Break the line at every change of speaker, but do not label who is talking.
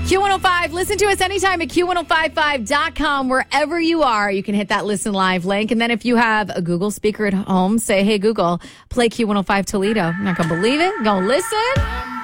Q105, listen to us anytime at Q1055.com. Wherever you are, you can hit that listen live link. And then if you have a Google speaker at home, say, hey, Google, play Q105 Toledo. You're not going to believe it. Go listen.